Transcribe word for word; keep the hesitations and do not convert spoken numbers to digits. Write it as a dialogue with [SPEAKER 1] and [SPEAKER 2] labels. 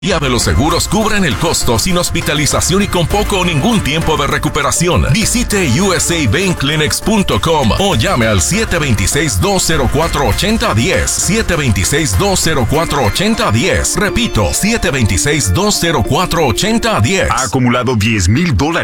[SPEAKER 1] Ya de los seguros cubren el costo sin hospitalización y con poco o ningún tiempo de recuperación. Visite U S A Vein Clinics punto com o llame al siete dos seis, dos cero cuatro, ocho cero uno cero, siete dos seis, dos cero cuatro, ocho cero uno cero. Repito, siete dos seis, dos cero cuatro, ocho cero uno cero.
[SPEAKER 2] Ha acumulado diez mil dólares